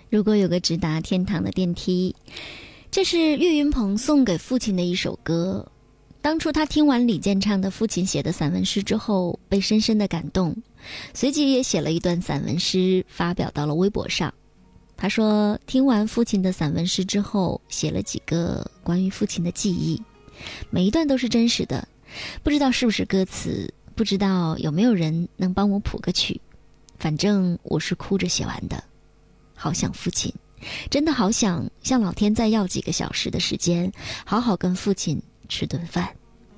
如果有个直达天堂的电梯，这是岳云鹏送给父亲的一首歌。当初他听完李健唱的父亲写的散文诗之后，被深深的感动，随即也写了一段散文诗发表到了微博上。他说，听完父亲的散文诗之后，写了几个关于父亲的记忆，每一段都是真实的，不知道是不是歌词，不知道有没有人能帮我谱个曲，反正我是哭着写完的。好想父亲，真的好想向老天再要几个小时的时间，好好跟父亲吃顿饭。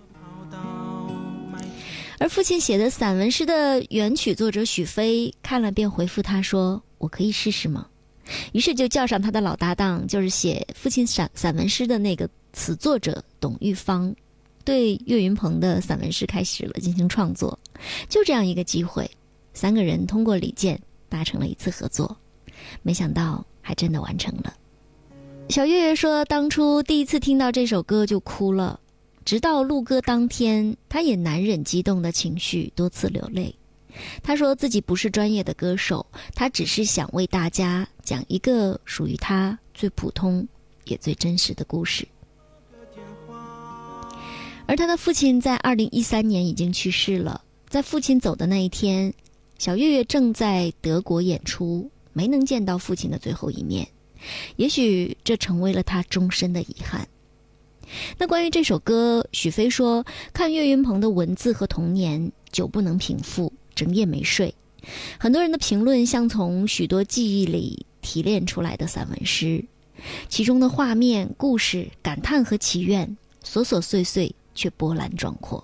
而父亲写的散文诗的原曲作者许飞看了便回复他说，我可以试试吗？于是就叫上他的老搭档，就是写父亲散文诗的那个词作者董玉芳，对岳云鹏的散文诗开始了进行创作。就这样一个机会，三个人通过李健达成了一次合作，没想到还真的完成了。小月月说，当初第一次听到这首歌就哭了，直到录歌当天，他也难忍激动的情绪，多次流泪。他说自己不是专业的歌手，他只是想为大家讲一个属于他最普通也最真实的故事。而他的父亲在2013年已经去世了，在父亲走的那一天，小月月正在德国演出，没能见到父亲的最后一面，也许这成为了他终身的遗憾。那关于这首歌，许飞说，看岳云鹏的文字和童年，久不能平复，整夜没睡。很多人的评论像从许多记忆里提炼出来的散文诗，其中的画面、故事、感叹和祈愿，琐琐碎碎却波澜壮阔。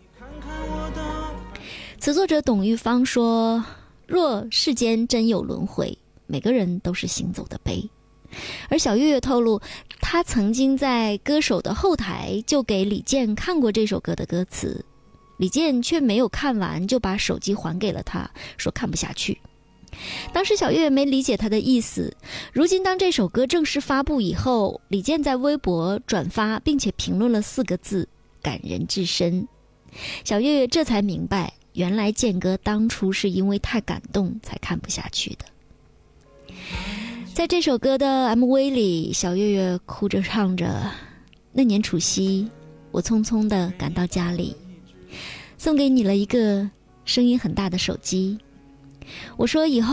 词作者董玉芳说，若世间真有轮回，每个人都是行走的碑。而小月月透露，他曾经在歌手的后台就给李健看过这首歌的歌词，李健却没有看完就把手机还给了他，说看不下去。当时小月月没理解他的意思，如今当这首歌正式发布以后，李健在微博转发并且评论了4个字，感人至深。小月月这才明白，原来健哥当初是因为太感动才看不下去的。在这首歌的 MV 里，小月月哭着唱着，那年除夕，我匆匆地赶到家里，送给你了一个声音很大的手机。我说以后